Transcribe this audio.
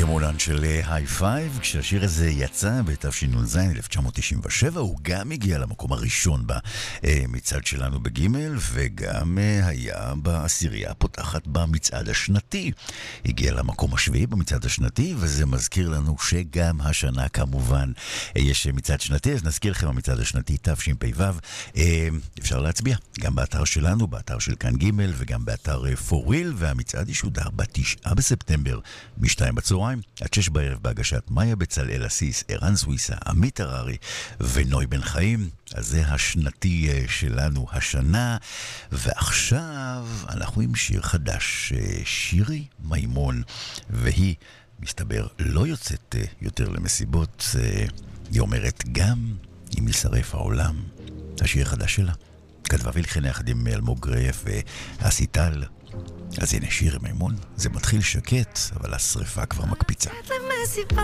דמולן של היי פייב, כשהשיר הזה יצא בתשנ"ז 1997, הוא גם הגיע למקום הראשון במצעד שלנו בגימל, וגם היה בעשירייה הפותחת במצעד השנתי. הגיע למקום השביעי במצעד השנתי, וזה מזכיר לנו שגם השנה כמובן יש מצעד שנתי, אז נזכיר לכם המצעד השנתי תשפ"ו. אפשר להצביע גם באתר שלנו, באתר של כאן גימל, וגם באתר פוריל, והמצעד ישודר ב9 בספטמבר מ-2 בצהריים עד 6 בערב בהגשת מאיה בצלאל אסיס, ערן סוויסה, עמית הררי ונוי בן חיים. אז זה השנתי שלנו השנה, ועכשיו אנחנו עם שיר חדש, שירי מימון, והיא מסתבר לא יוצאת יותר למסיבות. היא אומרת גם אם יישרף העולם. השיר החדש שלה כתבה ולכן יחד עם אלמוג גרייף ואסיטל. אז הנה שיר מימון, זה מתחיל שקט, אבל השריפה כבר מקפיצה.